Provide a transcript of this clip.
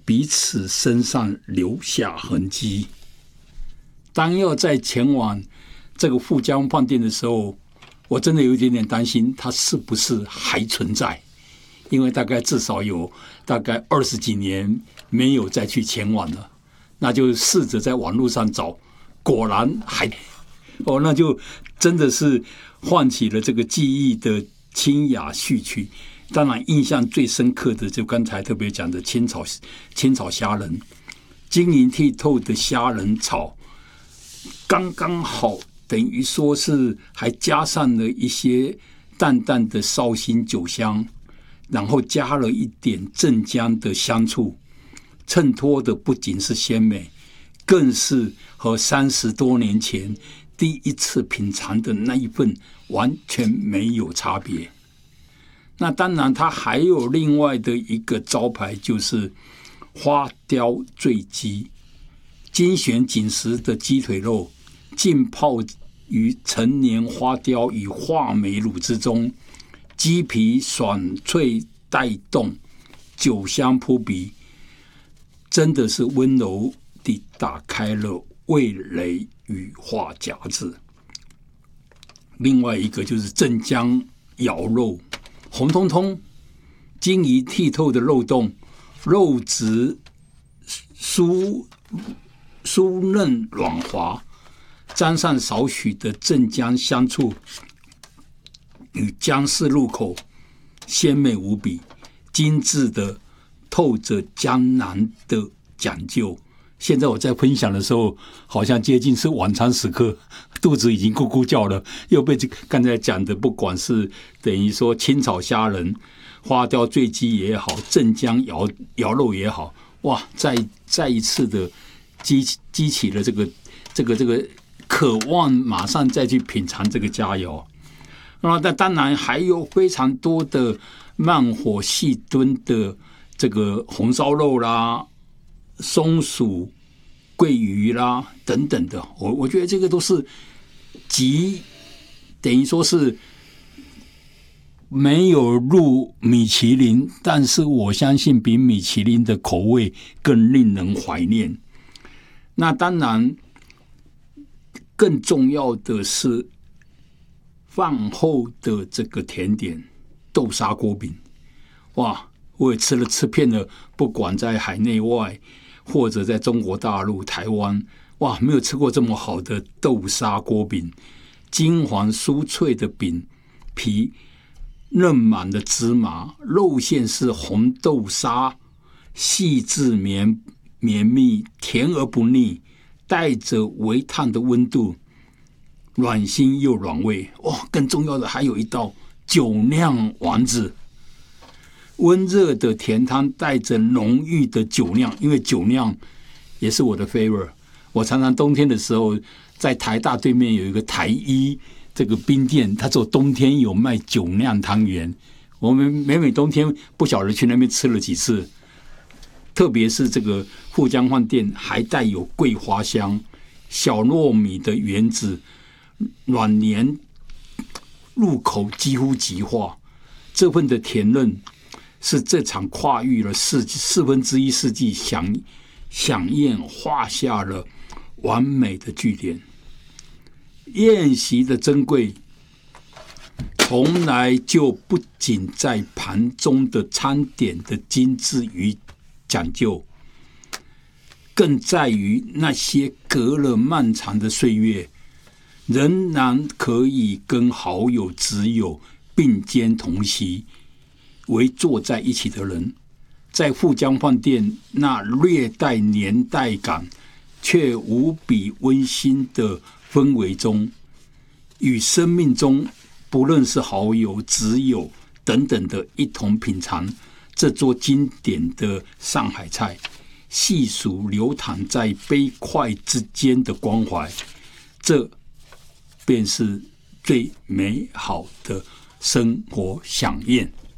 彼此身上留下痕迹。当要在前往这个富江饭店的时候，我真的有一点点担心它是不是还存在，因为大概至少有大概20几年没有再去前往了，那就试着在网络上找，果然还那就真的是唤起了这个记忆的清雅序曲。当然印象最深刻的就刚才特别讲的千草虾仁，晶莹剔透的虾仁炒，刚刚好，等于说是还加上了一些淡淡的绍兴酒香，然后加了一点镇江的香醋，衬托的不仅是鲜美，更是和30多年前第一次品尝的那一份完全没有差别。那当然它还有另外的一个招牌，就是花雕醉鸡，精选紧实的鸡腿肉浸泡于陈年花雕与话梅卤之中，鸡皮爽脆带动，酒香扑鼻，真的是温柔地打开了味蕾与话匣子。另外一个就是镇江肴肉，红彤彤、晶莹剔透的肉冻，肉质酥嫩软滑，沾上少许的镇江香醋与姜丝入口，鲜美无比，精致的透着江南的讲究。现在我在分享的时候，好像接近是晚餐时刻，肚子已经咕咕叫了，又被刚才讲的，不管是等于说清炒虾仁、花雕醉鸡也好，镇江肴肉也好，哇，再一次的激起了这个渴望，马上再去品尝这个佳肴。那当然还有非常多的慢火细炖的这个红烧肉啦、松鼠、桂鱼啦等等的，我觉得这个都是等于说是没有入米其林，但是我相信比米其林的口味更令人怀念。那当然更重要的是饭后的这个甜点豆沙锅饼，哇，我也吃遍了，不管在海内外或者在中国大陆、台湾，哇，没有吃过这么好的豆沙锅饼。金黄酥脆的饼皮，嫩满的芝麻，肉馅是红豆沙，细致绵密，甜而不腻，带着微烫的温度，软心又软胃。哇，更重要的还有一道酒酿丸子，温热的甜汤带着浓郁的酒酿，因为酒酿也是我的 favorite。我常常冬天的时候，在台大对面有一个台一这个冰店，它只有冬天有卖酒酿汤圆。我们每冬天不晓得去那边吃了几次，特别是这个富江饭店还带有桂花香，小糯米的原子软黏，入口几乎即化。这份的甜润是这场跨越了1/4世纪飨宴画下了完美的句点。宴席的珍贵从来就不仅在盘中的餐点的精致与讲究，更在于那些隔了漫长的岁月，仍然可以跟好友挚友并肩同席，围坐在一起的人。在富江饭店那略带年代感却无比温馨的氛围中，与生命中不论是好友、挚友等等的一同品尝这桌经典的上海菜，细数流淌在杯筷之间的关怀，这便是最美好的生活飨宴。